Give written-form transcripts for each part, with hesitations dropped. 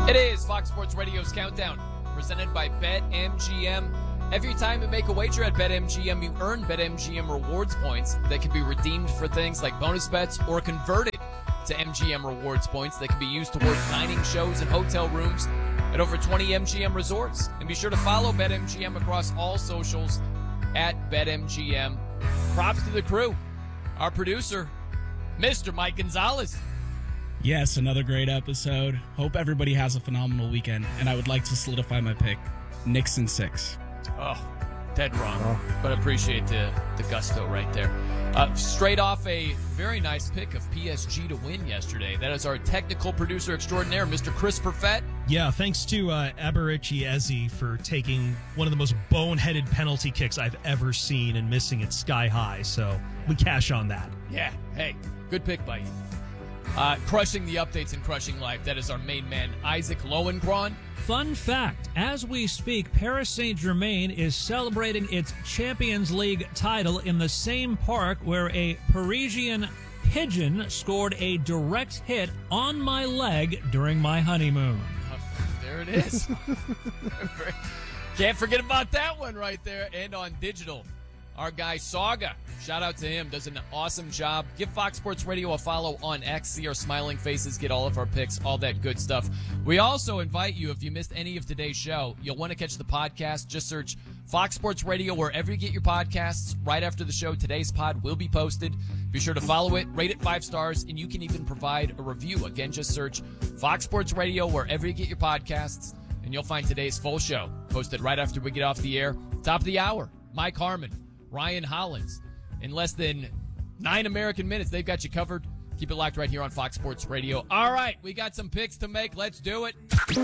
It is Fox Sports Radio's Countdown, presented by BetMGM. Every time you make a wager at BetMGM, you earn BetMGM rewards points that can be redeemed for things like bonus bets or converted to MGM rewards points that can be used towards dining shows and hotel rooms at over 20 MGM resorts. And be sure to follow BetMGM across all socials at BetMGM. Props to the crew. Our producer, Mr. Mike Gonzalez. Yes, another great episode. Hope everybody has a phenomenal weekend. And I would like to solidify my pick. Knicks in 6. Oh, dead wrong. But appreciate the gusto right there. Straight off a very nice pick of PSG to win yesterday. That is our technical producer extraordinaire, Mr. Chris Perfett. Yeah, thanks to Eberici Eze for taking one of the most boneheaded penalty kicks I've ever seen and missing it sky high. So we cash on that. Yeah, hey, good pick by you. Crushing the updates and crushing life. That is our main man, Isaac Lowenkron. Fun fact, as we speak, Paris Saint-Germain is celebrating its Champions League title in the same park where a Parisian pigeon scored a direct hit on my leg during my honeymoon. There it is. Can't forget about that one right there. And on digital, our guy Saga, shout out to him, does an awesome job. Give Fox Sports Radio a follow on X, see our smiling faces, get all of our picks, all that good stuff. We also invite you, if you missed any of today's show, you'll want to catch the podcast. Just search Fox Sports Radio wherever you get your podcasts. Right after the show, today's pod will be posted. Be sure to follow it, rate it 5 stars, and you can even provide a review. Again, just search Fox Sports Radio wherever you get your podcasts, and you'll find today's full show posted right after we get off the air. Top of the hour, Mike Harmon, Ryan Hollins. In less than 9 American minutes, they've got you covered. Keep it locked right here on Fox Sports Radio. All right, we got some picks to make. Let's do it.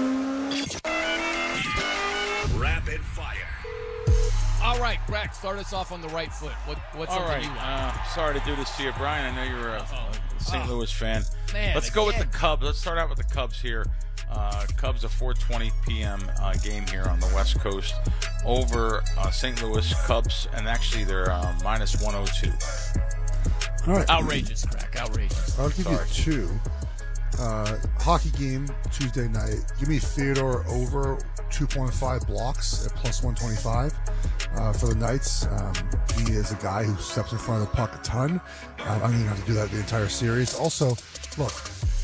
Rapid fire. All right, Crack, start us off on the right foot. What's all something right. you want? Sorry to do this to you, Brian. I know you're a St. Louis fan. Man, Let's go with the Cubs. Let's start out with the Cubs here. Cubs a 4:20 p.m. Game here on the West Coast over St. Louis Cubs, and actually they're minus 102. All right. Outrageous, Crack. Outrageous. I'll give you 2. Hockey game Tuesday night. Give me Theodore over 2.5 blocks at plus 125 for the Knights. He is a guy who steps in front of the puck a ton. I don't even have to do that the entire series. Also, look,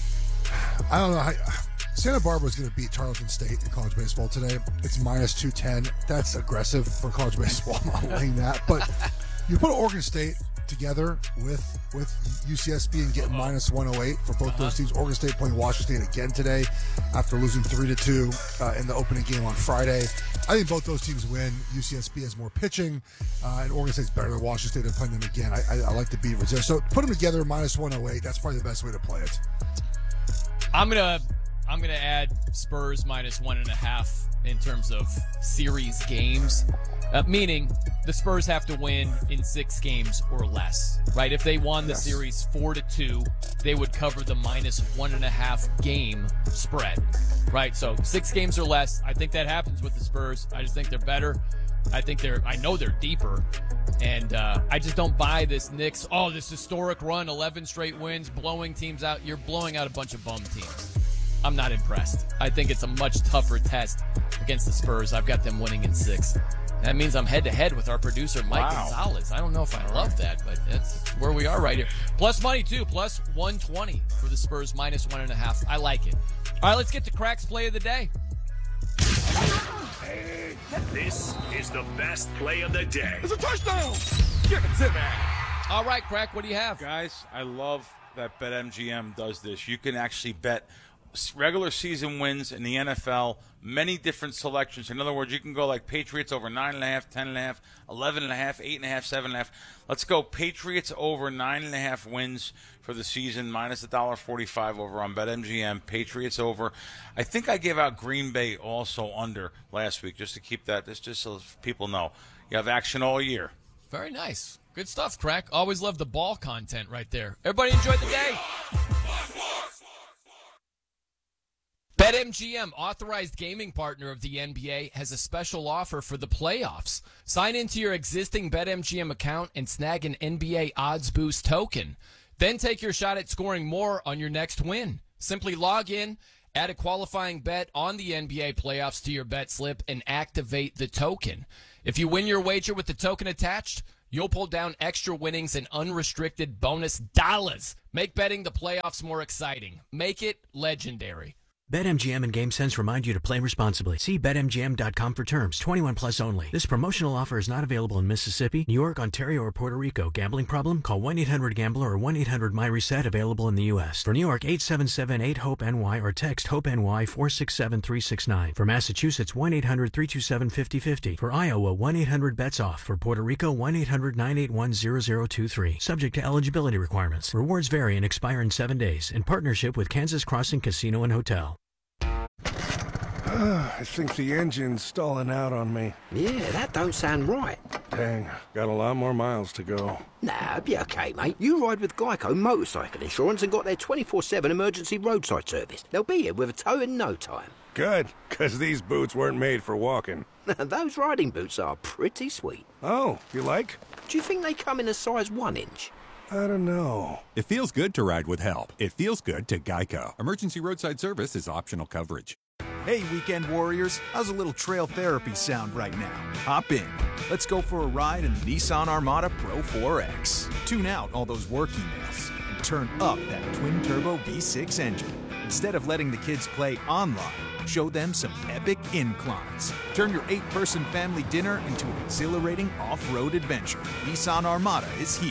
I don't know how. Santa Barbara is going to beat Tarleton State in college baseball today. It's minus 210. That's aggressive for college baseball. I'm not laying that. But you put Oregon State together with UCSB and get minus 108 for both those teams. Oregon State playing Washington State again today after losing 3-2 in the opening game on Friday. I think both those teams win. UCSB has more pitching, and Oregon State's better than Washington State and playing them again. I like the Beavers there. So put them together minus 108. That's probably the best way to play it. I'm gonna add Spurs minus 1.5 in terms of series games, meaning the Spurs have to win in 6 games or less, right? If they won the series 4-2, they would cover the minus 1.5 game spread, right? So 6 games or less. I think that happens with the Spurs. I just think they're better. I know they're deeper. And I just don't buy this Knicks, this historic run, 11 straight wins, blowing teams out. You're blowing out a bunch of bum teams. I'm not impressed. I think it's a much tougher test against the Spurs. I've got them winning in 6. That means I'm head-to-head with our producer, Mike Gonzalez. I don't know if I love that, but that's where we are right here. Plus money, too. Plus 120 for the Spurs, minus 1.5. I like it. All right, let's get to Crack's play of the day. This is the best play of the day. It's a touchdown! Give it to me. All right, Crack, what do you have? Guys, I love that BetMGM does this. You can actually bet regular season wins in the NFL, many different selections. In other words, you can go like Patriots over 9.5, 10.5, 11.5, 8.5, 7.5. Let's go Patriots over 9.5 wins for the season, minus $1.45 over on BetMGM. Patriots over. I think I gave out Green Bay also under last week, just to keep that, just so people know. You have action all year. Very nice. Good stuff, Crack. Always love the ball content right there. Everybody enjoy the day. BetMGM, authorized gaming partner of the NBA, has a special offer for the playoffs. Sign into your existing BetMGM account and snag an NBA Odds Boost token. Then take your shot at scoring more on your next win. Simply log in Add a qualifying bet on the NBA playoffs to your bet slip and activate the token. If you win your wager with the token attached, you'll pull down extra winnings and unrestricted bonus dollars. Make betting the playoffs more exciting. Make it legendary. BetMGM and GameSense remind you to play responsibly. See BetMGM.com for terms. 21 plus only. This promotional offer is not available in Mississippi, New York, Ontario, or Puerto Rico. Gambling problem? Call 1-800-GAMBLER or 1-800-MyReset. Available in the U.S. For New York, 877-8-HOPE-NY or text HOPE-NY 467-369. For Massachusetts, 1-800-327-5050. For Iowa, 1-800-BETS-OFF. For Puerto Rico, 1-800-981-0023. Subject to eligibility requirements. Rewards vary and expire in 7 days. In partnership with Kansas Crossing Casino and Hotel. I think the engine's stalling out on me. Yeah, that don't sound right. Dang, got a lot more miles to go. Nah, be okay, mate. You ride with Geico Motorcycle Insurance and got their 24/7 emergency roadside service. They'll be here with a tow in no time. Good, because these boots weren't made for walking. Those riding boots are pretty sweet. Oh, you like? Do you think they come in a size 1 inch? I don't know. It feels good to ride with help. It feels good to Geico. Emergency roadside service is optional coverage. Hey, weekend warriors, how's a little trail therapy sound right now? Hop in. Let's go for a ride in the Nissan Armada Pro 4X. Tune out all those work emails and turn up that twin-turbo V6 engine. Instead of letting the kids play online, show them some epic inclines. Turn your 8-person family dinner into an exhilarating off-road adventure. Nissan Armada is here.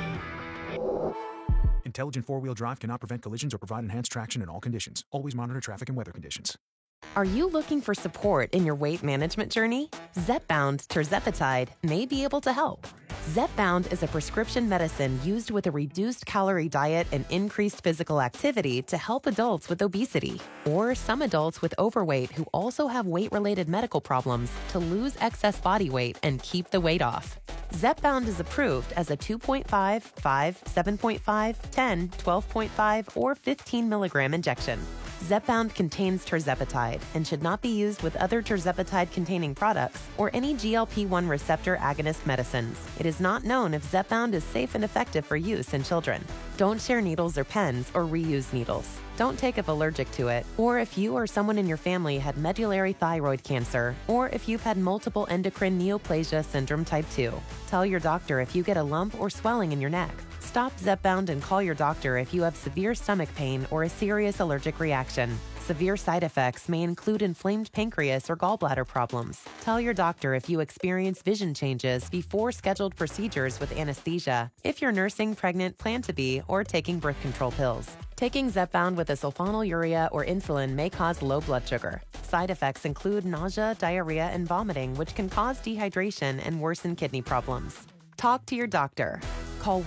Intelligent four-wheel drive cannot prevent collisions or provide enhanced traction in all conditions. Always monitor traffic and weather conditions. Are you looking for support in your weight management journey? Zepbound tirzepatide may be able to help. Zepbound is a prescription medicine used with a reduced calorie diet and increased physical activity to help adults with obesity or some adults with overweight who also have weight-related medical problems to lose excess body weight and keep the weight off. Zepbound is approved as a 2.5, 5, 7.5, 10, 12.5, or 15 milligram injection. Zepbound contains tirzepatide and should not be used with other tirzepatide-containing products or any GLP-1 receptor agonist medicines. It is not known if Zepbound is safe and effective for use in children. Don't share needles or pens or reuse needles. Don't take if allergic to it, or if you or someone in your family had medullary thyroid cancer, or if you've had multiple endocrine neoplasia syndrome type 2. Tell your doctor if you get a lump or swelling in your neck. Stop Zepbound and call your doctor if you have severe stomach pain or a serious allergic reaction. Severe side effects may include inflamed pancreas or gallbladder problems. Tell your doctor if you experience vision changes before scheduled procedures with anesthesia, if you're nursing, pregnant, plan to be, or taking birth control pills. Taking Zepbound with a sulfonylurea or insulin may cause low blood sugar. Side effects include nausea, diarrhea, and vomiting, which can cause dehydration and worsen kidney problems. Talk to your doctor. Call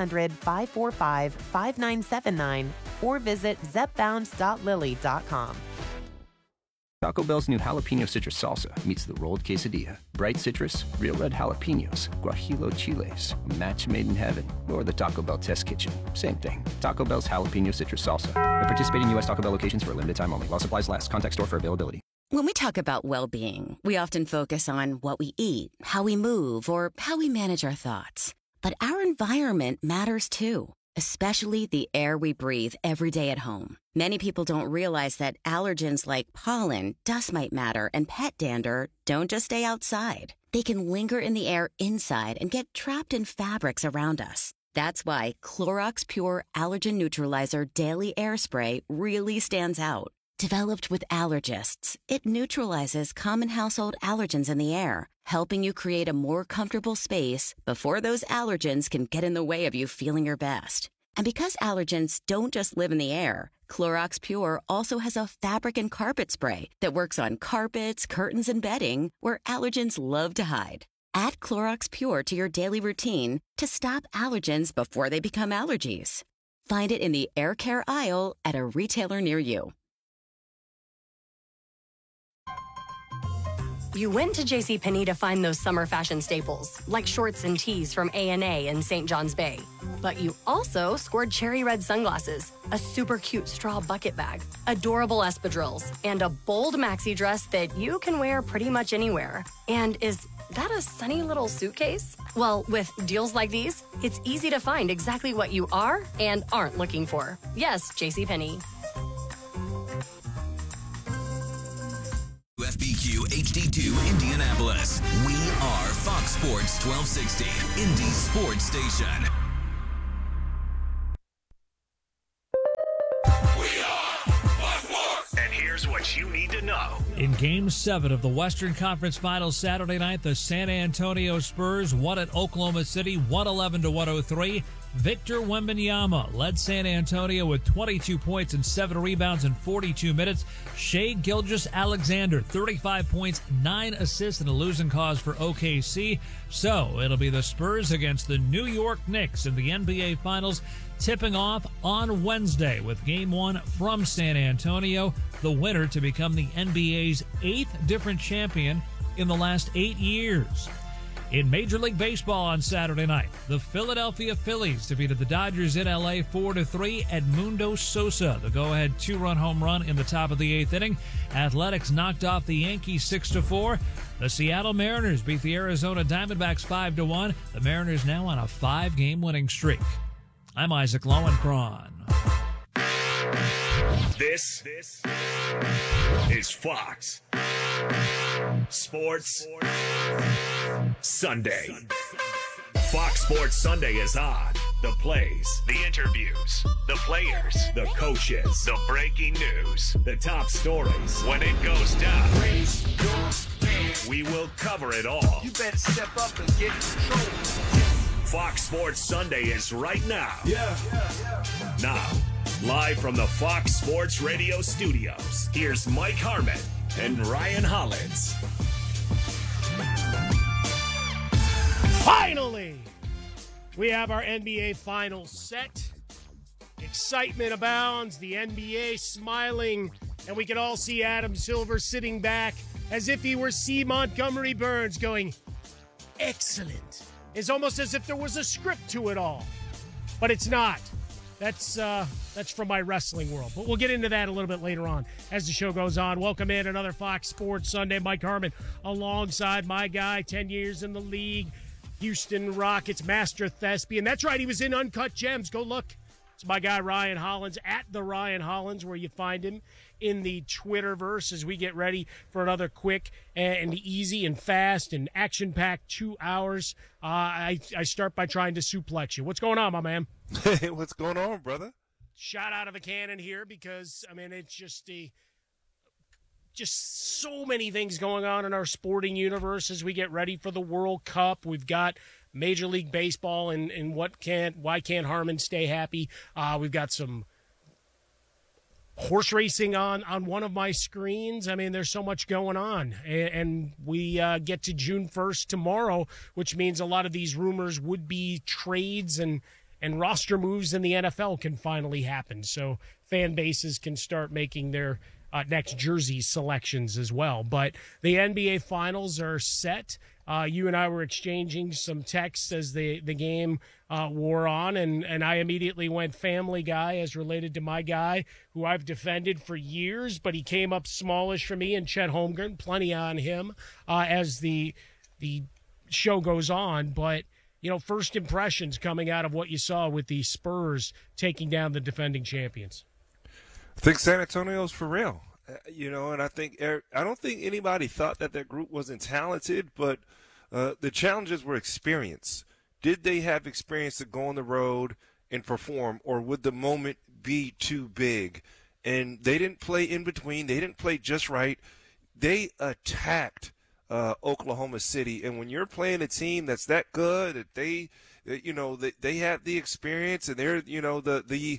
1-800-545-5979 or visit zepbound.lilly.com. Taco Bell's new jalapeno citrus salsa meets the rolled quesadilla. Bright citrus, real red jalapenos, guajillo chiles, a match made in heaven, or the Taco Bell test kitchen. Same thing. Taco Bell's jalapeno citrus salsa. At participating U.S. Taco Bell locations for a limited time only. While supplies last. Contact store for availability. When we talk about well-being, we often focus on what we eat, how we move, or how we manage our thoughts. But our environment matters too, especially the air we breathe every day at home. Many people don't realize that allergens like pollen, dust mite matter, and pet dander don't just stay outside. They can linger in the air inside and get trapped in fabrics around us. That's why Clorox Pure Allergen Neutralizer Daily Air Spray really stands out. Developed with allergists, it neutralizes common household allergens in the air, helping you create a more comfortable space before those allergens can get in the way of you feeling your best. And because allergens don't just live in the air, Clorox Pure also has a fabric and carpet spray that works on carpets, curtains, and bedding where allergens love to hide. Add Clorox Pure to your daily routine to stop allergens before they become allergies. Find it in the air care aisle at a retailer near you. You went to JCPenney to find those summer fashion staples, like shorts and tees from A&A in St. John's Bay. But you also scored cherry red sunglasses, a super cute straw bucket bag, adorable espadrilles, and a bold maxi dress that you can wear pretty much anywhere. And is that a sunny little suitcase? Well, with deals like these, it's easy to find exactly what you are and aren't looking for. Yes, JCPenney. KBQ HD2 Indianapolis. We are Fox Sports 1260, Indy's sports station. And here's what you need to know. In Game 7 of the Western Conference Finals Saturday night, the San Antonio Spurs won at Oklahoma City 111-103. Victor Wembanyama led San Antonio with 22 points and 7 rebounds in 42 minutes. Shai Gilgeous-Alexander, 35 points, 9 assists in a losing cause for OKC. So it'll be the Spurs against the New York Knicks in the NBA Finals, tipping off on Wednesday with Game 1 from San Antonio, the winner to become the NBA's 8th different champion in the last 8 years. In Major League Baseball on Saturday night, the Philadelphia Phillies defeated the Dodgers in L.A. 4-3. Edmundo Sosa, the go-ahead 2-run home run in the top of the 8th inning. Athletics knocked off the Yankees 6-4. The Seattle Mariners beat the Arizona Diamondbacks 5-1. The Mariners now on a 5-game winning streak. I'm Isaac Lowenkron. This is Fox Sports Sunday. Fox Sports Sunday is on. The plays, the interviews, the players, the coaches, the breaking news, the top stories. When it goes down, we will cover it all. You better step up and get in control. Fox Sports Sunday is right now. Now, live from the Fox Sports Radio studios, here's Mike Harmon and Ryan Hollins. Finally, we have our NBA Finals set. Excitement abounds, the NBA smiling, and we can all see Adam Silver sitting back as if he were C. Montgomery Burns going, excellent. It's almost as if there was a script to it all, but it's not. That's from my wrestling world, but we'll get into that a little bit later on as the show goes on. Welcome in another Fox Sports Sunday. Mike Harmon alongside my guy, 10 years in the league, Houston Rockets master thespian. That's right, he was in Uncut Gems. Go look. It's my guy Ryan Hollins at the Ryan Hollins, where you find him in the Twitterverse as we get ready for another quick and easy and fast and action-packed 2 hours. I start by trying to suplex you. What's going on, my man? Hey, what's going on, brother? Shot out of a cannon here because, I mean, it's just so many things going on in our sporting universe as we get ready for the World Cup. We've got Major League Baseball and why can't Harmon stay happy? We've got some horse racing on one of my screens. I mean, there's so much going on. And we get to June 1st tomorrow, which means a lot of these rumors, would-be trades and roster moves in the NFL can finally happen. So fan bases can start making their next jersey selections as well. But the NBA Finals are set. You and I were exchanging some texts as the game wore on, and I immediately went Family Guy as related to my guy, who I've defended for years, but he came up smallish for me, and Chet Holmgren, plenty on him as the show goes on. But, you know, first impressions coming out of what you saw with the Spurs taking down the defending champions. I think San Antonio's for real. And I don't think anybody thought that their group wasn't talented, but the challenges were experience. Did they have experience to go on the road and perform, or would the moment be too big? And they didn't play in between. They didn't play just right. They attacked Oklahoma City, and when you're playing a team that's that good, that they have the experience, and they're the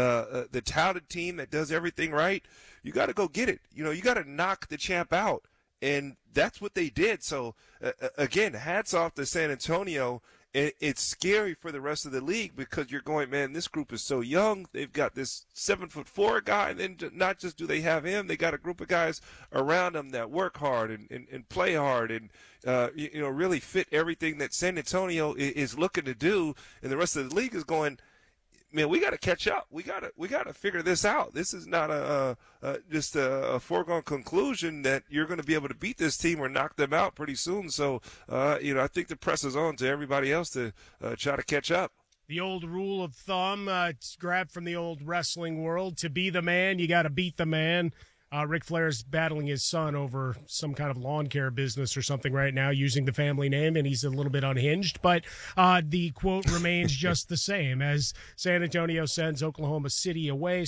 touted team that does everything right, you got to go get it. You got to knock the champ out, and that's what they did. So again, hats off to San Antonio. It's scary for the rest of the league because you're going, man, this group is so young. They've got this 7'4" guy, and then not just do they have him, they got a group of guys around them that work hard and play hard and really fit everything that San Antonio is looking to do. And the rest of the league is going, man, we got to catch up. We got to figure this out. This is not just a foregone conclusion that you're going to be able to beat this team or knock them out pretty soon. So, I think the press is on to everybody else to try to catch up. The old rule of thumb, it's grabbed from the old wrestling world. To be the man, you got to beat the man. Ric Flair's battling his son over some kind of lawn care business or something right now using the family name, and he's a little bit unhinged. But the quote remains just the same as San Antonio sends Oklahoma City away.